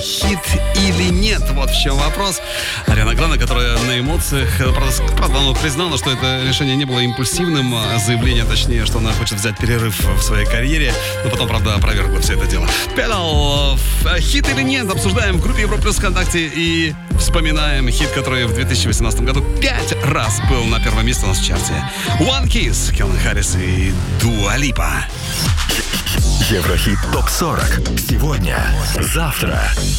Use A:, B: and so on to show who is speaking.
A: Хит или нет? Вот в чем вопрос. Ариана Гранде, которая на эмоциях, правда, она признала, что это решение не было импульсивным, заявление, точнее, что она хочет взять перерыв в своей карьере, но потом, правда, опровергла все это дело. Педал, хит или нет? Обсуждаем в группе Европа Плюс ВКонтакте и вспоминаем хит, который в 2018 году 5 раз был на первом месте у нас в чарте. One Kiss, Кэлвин Харрис и Дуа Липа.
B: Еврохит ТОП-40. Сегодня, завтра